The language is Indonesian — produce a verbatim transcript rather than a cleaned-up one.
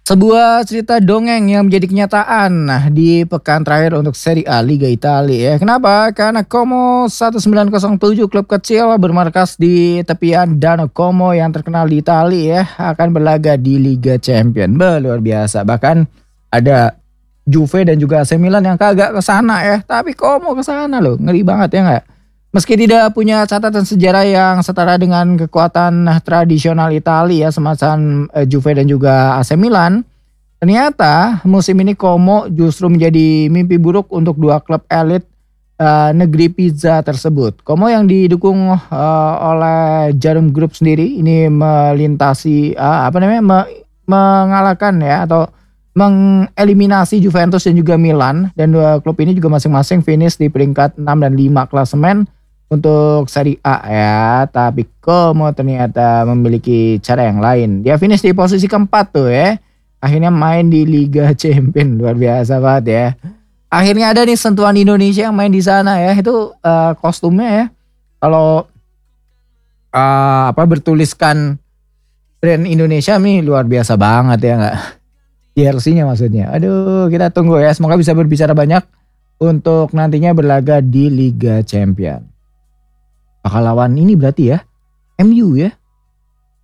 Sebuah cerita dongeng yang menjadi kenyataan nah di pekan terakhir untuk Serie A Liga Italia ya. Kenapa? Karena Como seribu sembilan ratus tujuh klub kecil bermarkas di tepian Danau Como yang terkenal di Italia ya akan berlaga di Liga Champions. Bah, luar biasa. Bahkan ada Juve dan juga A C Milan yang kagak ke sana ya, tapi Como ke sana loh. Ngeri banget ya enggak? Meski tidak punya catatan sejarah yang setara dengan kekuatan tradisional Italia ya semacam eh, Juve dan juga A C Milan, ternyata musim ini Como justru menjadi mimpi buruk untuk dua klub elit eh, negeri pizza tersebut. Como yang didukung eh, oleh Jarum Group sendiri ini melintasi eh, apa namanya me- mengalahkan ya atau mengeliminasi Juventus dan juga Milan, dan dua klub ini juga masing-masing finish di peringkat enam dan lima klasemen untuk Serie A ya. Tapi Como ternyata memiliki cara yang lain. Dia finish di posisi keempat tuh ya. Akhirnya main di Liga Champions, luar biasa banget ya. Akhirnya ada nih sentuhan Indonesia yang main di sana ya. Itu eh, kostumnya ya. Kalau eh, apa bertuliskan brand Indonesia nih luar biasa banget ya nggak? Jersey-nya maksudnya. Aduh, kita tunggu ya. Semoga bisa berbicara banyak untuk nantinya berlaga di Liga Champions. Bakal lawan ini berarti ya, M U ya.